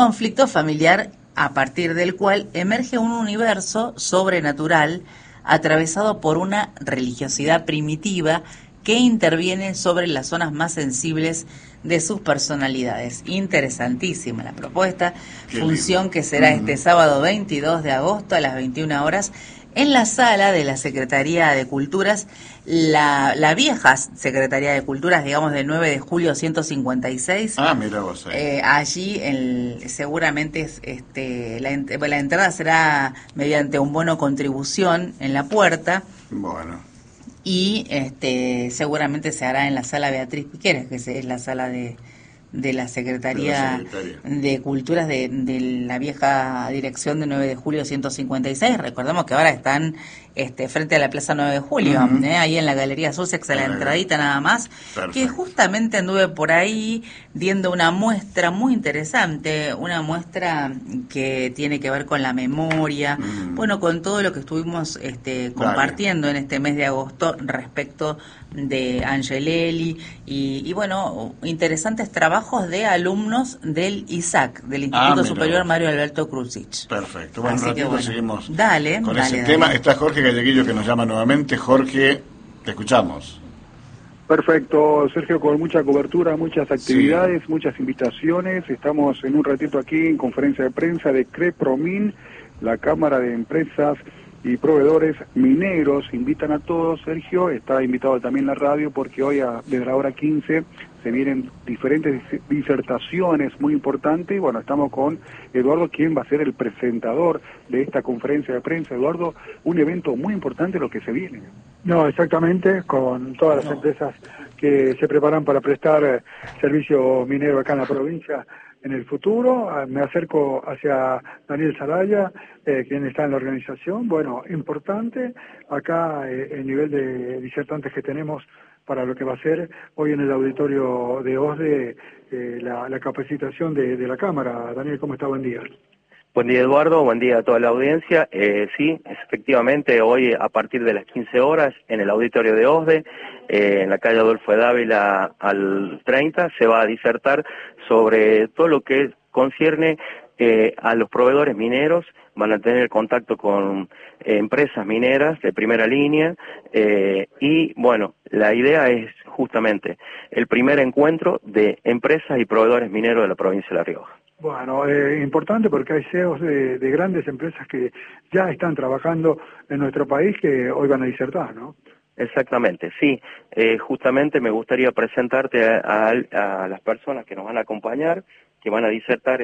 Conflicto familiar a partir del cual emerge un universo sobrenatural atravesado por una religiosidad primitiva que interviene sobre las zonas más sensibles de sus personalidades. Interesantísima la propuesta, función que será este sábado 22 de agosto a las 21 horas en la sala de la Secretaría de Culturas, la vieja Secretaría de Culturas, digamos, del 9 de julio 156. Mira vos ahí. Allí seguramente la entrada será mediante un bono contribución en la puerta. Bueno. Y seguramente se hará en la sala Beatriz Piqueras, que es la sala de la Secretaría de Culturas de la vieja dirección de 9 de julio 156. Recordemos que ahora están frente a la Plaza 9 de Julio, ahí en la Galería Sussex, a la entradita nada más. Perfecto. Que justamente anduve por ahí viendo una muestra muy interesante, una muestra que tiene que ver con la memoria, bueno, con todo lo que estuvimos compartiendo en este mes de agosto respecto de Angelelli y bueno, interesantes trabajos de alumnos del ISAC, del Instituto Superior Mario Alberto Krusich. Perfecto, bueno, un ratito seguimos con dale, ese tema. Está Jorge Galleguillo que nos llama nuevamente. Jorge, te escuchamos. Perfecto, Sergio, con mucha cobertura, muchas actividades, muchas invitaciones. Estamos en un ratito aquí en conferencia de prensa de CREPROMIN, la Cámara de Empresas y Proveedores Mineros. Invitan a todos, Sergio, está invitado también la radio porque hoy desde la hora 15 se vienen diferentes disertaciones muy importantes. Bueno, estamos con Eduardo, quien va a ser el presentador de esta conferencia de prensa. Eduardo, un evento muy importante lo que se viene. No, exactamente, con todas las empresas que se preparan para prestar servicio minero acá en la provincia en el futuro. Me acerco hacia Daniel Saraya, quien está en la organización. Bueno, importante acá el nivel de disertantes que tenemos para lo que va a ser hoy en el auditorio de OSDE la capacitación de la Cámara. Daniel, ¿cómo está? Buen día. Buen día, Eduardo, buen día a toda la audiencia. Sí, efectivamente, hoy a partir de las 15 horas en el auditorio de OSDE, en la calle Adolfo de Dávila al 30, se va a disertar sobre todo lo que concierne a los proveedores mineros. Van a tener contacto con empresas mineras de primera línea y, bueno, la idea es justamente el primer encuentro de empresas y proveedores mineros de la provincia de La Rioja. Bueno, importante porque hay CEOs de grandes empresas que ya están trabajando en nuestro país que hoy van a disertar, ¿no? Exactamente, sí. Justamente me gustaría presentarte a las personas que nos van a acompañar, que van a disertar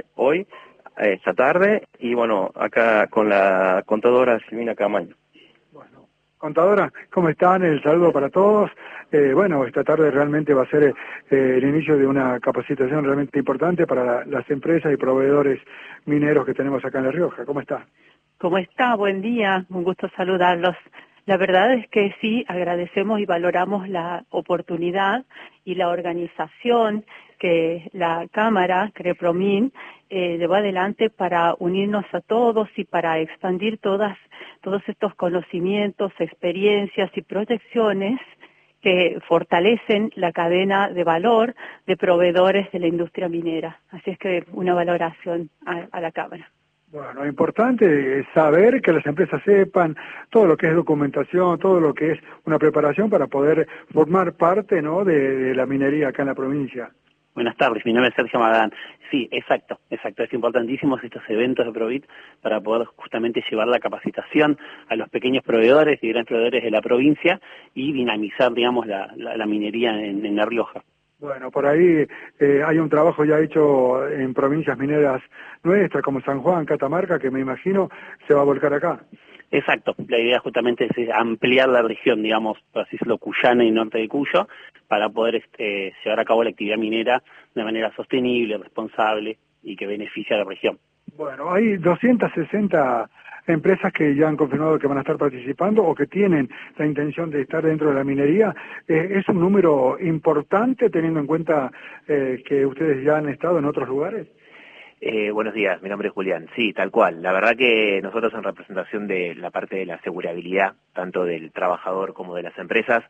esta tarde, y bueno, acá con la contadora Silvina Camaño. Bueno, contadora, ¿cómo están? El saludo para todos. Bueno, esta tarde realmente va a ser el inicio de una capacitación realmente importante para las empresas y proveedores mineros que tenemos acá en La Rioja. ¿Cómo está? ¿Cómo está? Buen día, un gusto saludarlos. La verdad es que sí, agradecemos y valoramos la oportunidad y la organización que la Cámara, CREPROMIN, llevó adelante para unirnos a todos y para expandir todos estos conocimientos, experiencias y proyecciones que fortalecen la cadena de valor de proveedores de la industria minera. Así es que una valoración a la Cámara. Bueno, lo importante es saber que las empresas sepan todo lo que es documentación, todo lo que es una preparación para poder formar parte, ¿no?, de la minería acá en la provincia. Buenas tardes, mi nombre es Sergio Magán. Sí, exacto, es importantísimos estos eventos de Provit para poder justamente llevar la capacitación a los pequeños proveedores y grandes proveedores de la provincia y dinamizar, digamos, la minería en La Rioja. Bueno, por ahí hay un trabajo ya hecho en provincias mineras nuestras como San Juan, Catamarca, que me imagino se va a volcar acá. Exacto, la idea justamente es ampliar la región, digamos, por así decirlo, cuyana y norte de Cuyo, para poder llevar a cabo la actividad minera de manera sostenible, responsable y que beneficie a la región. Bueno, hay 260 empresas que ya han confirmado que van a estar participando o que tienen la intención de estar dentro de la minería. ¿Es un número importante teniendo en cuenta que ustedes ya han estado en otros lugares? Buenos días, mi nombre es Julián. Sí, tal cual. La verdad que nosotros en representación de la parte de la asegurabilidad, tanto del trabajador como de las empresas,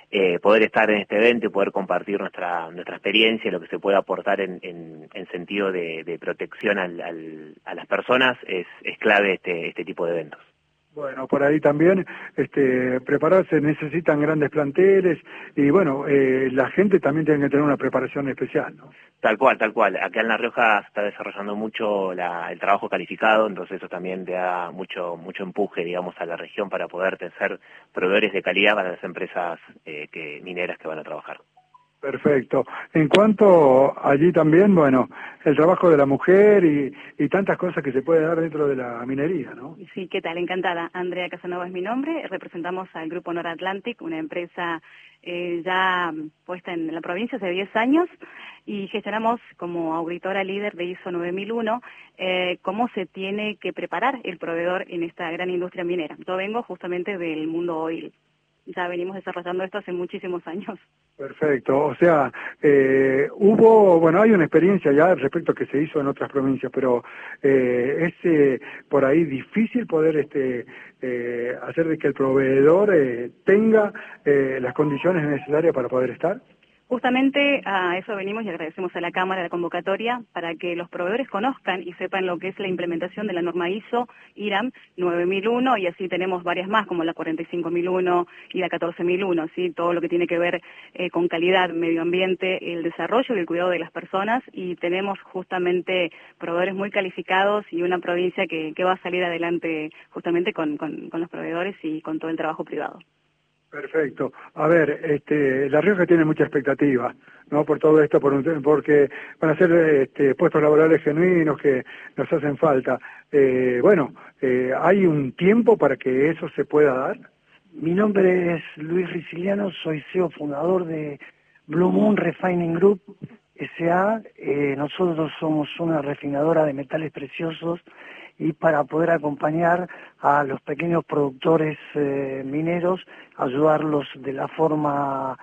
poder estar en este evento y poder compartir nuestra experiencia, lo que se puede aportar en sentido de protección a las personas, es clave este tipo de eventos. Bueno, por ahí también prepararse, necesitan grandes planteles y bueno, la gente también tiene que tener una preparación especial, ¿no? Tal cual. Acá en La Rioja se está desarrollando mucho el trabajo calificado, entonces eso también te da mucho empuje, digamos, a la región para poder ser proveedores de calidad para las empresas mineras que van a trabajar. Perfecto. En cuanto allí también, bueno, el trabajo de la mujer y tantas cosas que se puede dar dentro de la minería, ¿no? Sí, ¿qué tal? Encantada. Andrea Casanova es mi nombre. Representamos al Grupo Nordatlantic, una empresa ya puesta en la provincia hace 10 años y gestionamos como auditora líder de ISO 9001 cómo se tiene que preparar el proveedor en esta gran industria minera. Yo vengo justamente del mundo oil. Ya venimos desarrollando esto hace muchísimos años. Perfecto, o sea, hay una experiencia ya respecto a que se hizo en otras provincias, pero es por ahí difícil poder hacer de que el proveedor tenga las condiciones necesarias para poder estar. Justamente a eso venimos y agradecemos a la Cámara la convocatoria para que los proveedores conozcan y sepan lo que es la implementación de la norma ISO IRAM 9001 y así tenemos varias más como la 45001 y la 14001, ¿sí? Todo lo que tiene que ver con calidad, medio ambiente, el desarrollo y el cuidado de las personas y tenemos justamente proveedores muy calificados y una provincia que va a salir adelante justamente con los proveedores y con todo el trabajo privado. Perfecto. A ver, La Rioja tiene mucha expectativa, ¿no? Por todo esto, porque van a ser puestos laborales genuinos que nos hacen falta. ¿Hay un tiempo para que eso se pueda dar? Mi nombre es Luis Riciliano, soy CEO fundador de Blue Moon Refining Group S.A. Nosotros somos una refinadora de metales preciosos y para poder acompañar a los pequeños productores mineros, ayudarlos de la forma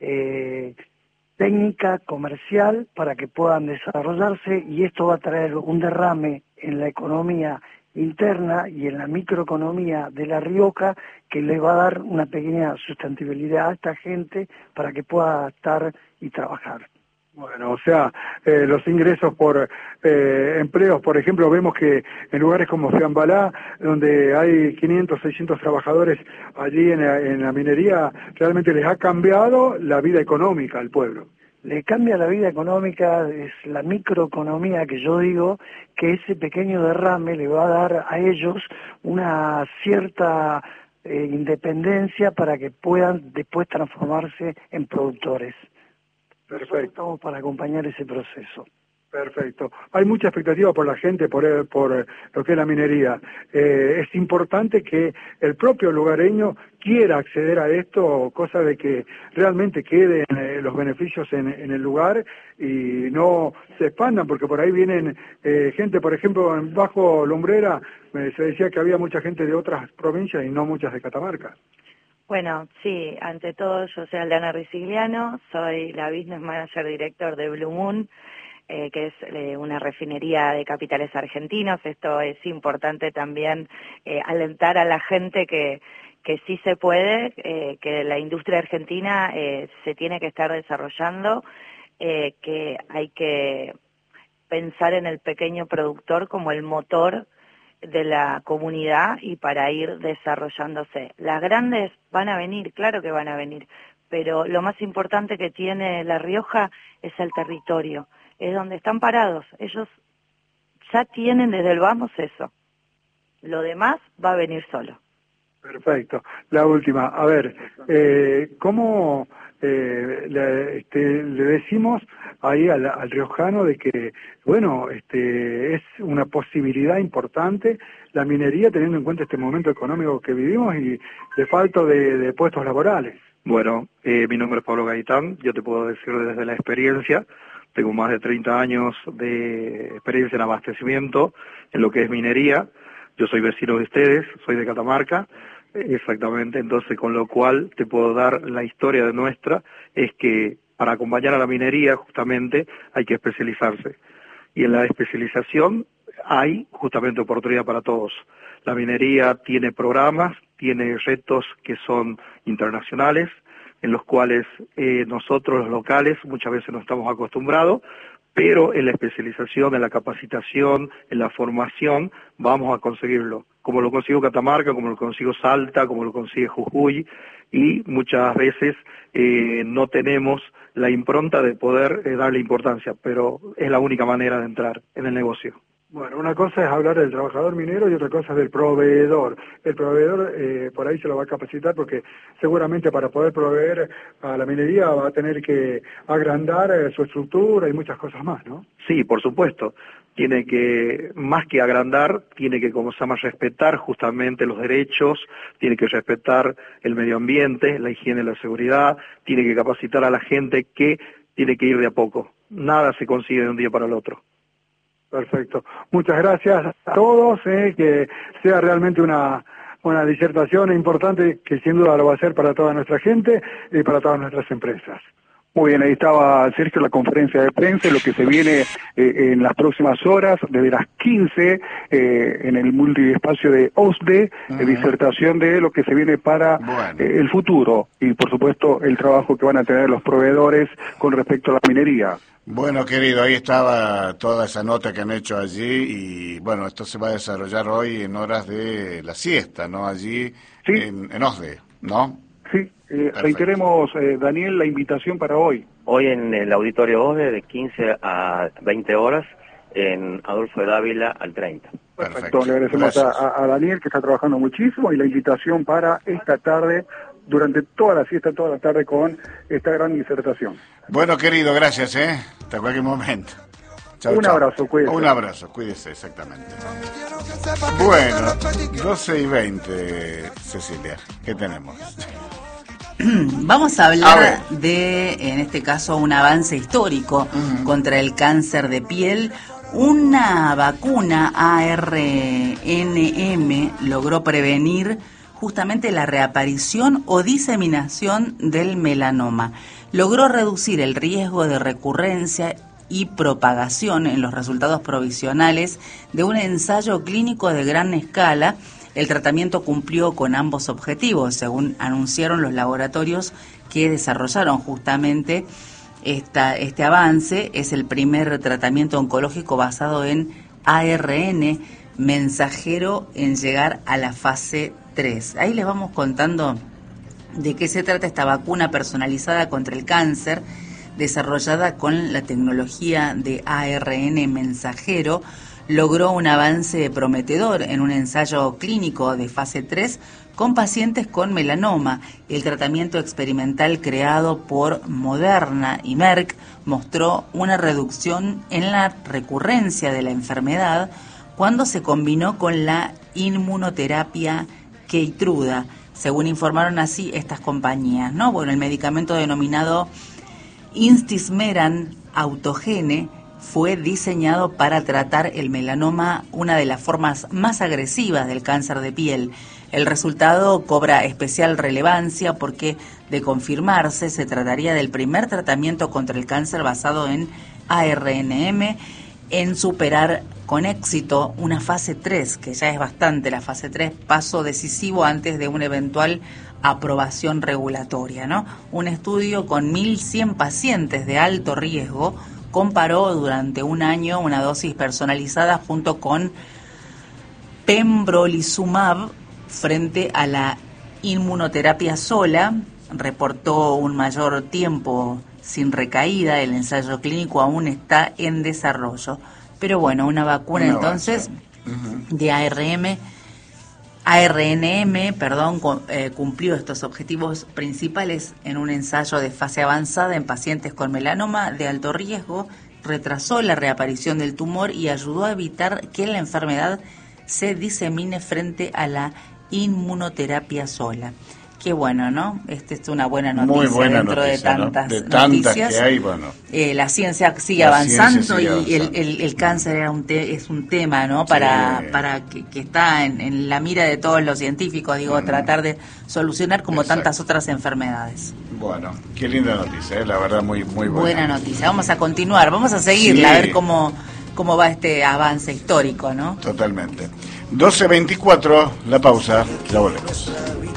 técnica, comercial, para que puedan desarrollarse y esto va a traer un derrame en la economía interna y en la microeconomía de La Rioja que le va a dar una pequeña sustentabilidad a esta gente para que pueda estar y trabajar. Bueno, o sea, los ingresos por empleos, por ejemplo, vemos que en lugares como Fiambalá, donde hay 500, 600 trabajadores allí en la minería, realmente les ha cambiado la vida económica al pueblo. Le cambia la vida económica, es la microeconomía que yo digo, que ese pequeño derrame le va a dar a ellos una cierta independencia para que puedan después transformarse en productores. Perfecto. Estamos para acompañar ese proceso. Perfecto. Hay mucha expectativa por la gente, por lo que es la minería. Es importante que el propio lugareño quiera acceder a esto, cosa de que realmente queden los beneficios en el lugar y no se expandan, porque por ahí vienen gente, por ejemplo, en Bajo Lumbrera, se decía que había mucha gente de otras provincias y no muchas de Catamarca. Bueno, sí, ante todo yo soy Aldana Riciliano, soy la Business Manager Director de Blue Moon, que es una refinería de capitales argentinos. Esto es importante también alentar a la gente que sí se puede, que la industria argentina se tiene que estar desarrollando, que hay que pensar en el pequeño productor como el motor de la comunidad y para ir desarrollándose. Las grandes van a venir, claro que van a venir, pero lo más importante que tiene La Rioja es el territorio, es donde están parados. Ellos ya tienen desde el vamos eso. Lo demás va a venir solo. Perfecto. La última, a ver, ¿cómo le decimos ahí al riojano de que, bueno, es una posibilidad importante la minería teniendo en cuenta este momento económico que vivimos y de falta de puestos laborales? Bueno, mi nombre es Pablo Gaitán, yo te puedo decir desde la experiencia, tengo más de 30 años de experiencia en abastecimiento, en lo que es minería. Yo soy vecino de ustedes, soy de Catamarca, exactamente, entonces con lo cual te puedo dar la historia de nuestra, es que para acompañar a la minería justamente hay que especializarse. Y en la especialización hay justamente oportunidad para todos. La minería tiene programas, tiene retos que son internacionales, en los cuales nosotros los locales muchas veces no estamos acostumbrados, pero en la especialización, en la capacitación, en la formación, vamos a conseguirlo. Como lo consigo Catamarca, como lo consigo Salta, como lo consigue Jujuy, y muchas veces no tenemos la impronta de poder darle importancia, pero es la única manera de entrar en el negocio. Bueno, una cosa es hablar del trabajador minero y otra cosa es del proveedor. El proveedor por ahí se lo va a capacitar porque seguramente para poder proveer a la minería va a tener que agrandar su estructura y muchas cosas más, ¿no? Sí, por supuesto. Tiene que, más que agrandar, tiene que, como se llama, respetar justamente los derechos, tiene que respetar el medio ambiente, la higiene y la seguridad, tiene que capacitar a la gente que tiene que ir de a poco. Nada se consigue de un día para el otro. Perfecto. Muchas gracias a todos, que sea realmente una disertación importante que sin duda lo va a ser para toda nuestra gente y para todas nuestras empresas. Muy bien, ahí estaba Sergio, la conferencia de prensa, lo que se viene en las próximas horas, desde las 15, en el multiespacio de OSDE, disertación de lo que se viene para el futuro y, por supuesto, el trabajo que van a tener los proveedores con respecto a la minería. Bueno, querido, ahí estaba toda esa nota que han hecho allí y, bueno, esto se va a desarrollar hoy en horas de la siesta, ¿no? Allí ¿sí? en OSDE, ¿no? Sí, reiteremos, Daniel, la invitación para hoy. Hoy en el Auditorio OSDE de 15 a 20 horas en Adolfo de Dávila al 30. Perfecto, le agradecemos a Daniel que está trabajando muchísimo y la invitación para esta tarde, durante toda la siesta, toda la tarde con esta gran disertación. Bueno, querido, gracias, hasta cualquier momento. Chau, un abrazo, cuídese. Un abrazo, cuídese, exactamente. Bueno, 12:20, Cecilia, ¿qué tenemos? Vamos a hablar de, en este caso, un avance histórico contra el cáncer de piel. Una vacuna ARNM logró prevenir justamente la reaparición o diseminación del melanoma. Logró reducir el riesgo de recurrencia y propagación en los resultados provisionales de un ensayo clínico de gran escala. El tratamiento cumplió con ambos objetivos, según anunciaron los laboratorios que desarrollaron justamente este avance. Es el primer tratamiento oncológico basado en ARN mensajero en llegar a la fase 3. Ahí les vamos contando de qué se trata esta vacuna personalizada contra el cáncer, desarrollada con la tecnología de ARN mensajero. Logró un avance prometedor en un ensayo clínico de fase 3 con pacientes con melanoma. El tratamiento experimental creado por Moderna y Merck mostró una reducción en la recurrencia de la enfermedad cuando se combinó con la inmunoterapia Keytruda, según informaron así estas compañías, ¿no? Bueno, el medicamento denominado Intismeran Autogene fue diseñado para tratar el melanoma, una de las formas más agresivas del cáncer de piel. El resultado cobra especial relevancia porque, de confirmarse, se trataría del primer tratamiento contra el cáncer basado en ARNM en superar con éxito una fase 3, que ya es bastante la fase 3, paso decisivo antes de una eventual aprobación regulatoria, ¿no? Un estudio con 1.100 pacientes de alto riesgo comparó durante un año una dosis personalizada junto con pembrolizumab frente a la inmunoterapia sola. Reportó un mayor tiempo sin recaída. El ensayo clínico aún está en desarrollo. Pero bueno, una vacuna entonces de ARNM, cumplió estos objetivos principales en un ensayo de fase avanzada en pacientes con melanoma de alto riesgo, retrasó la reaparición del tumor y ayudó a evitar que la enfermedad se disemine frente a la inmunoterapia sola. Qué bueno, ¿no? Esta es una buena noticia. Muy buena dentro noticia, de tantas, ¿no? De tantas noticias. Que hay, bueno. La ciencia sigue avanzando y el cáncer era es un tema, ¿no? Sí. Para que está en la mira de todos los científicos, digo, tratar de solucionar como tantas otras enfermedades. Bueno, qué linda noticia, la verdad, muy buena. Buena noticia. Vamos a continuar, vamos a seguirla, a ver cómo va este avance histórico, ¿no? Totalmente. 12:24, la pausa, ya volvemos.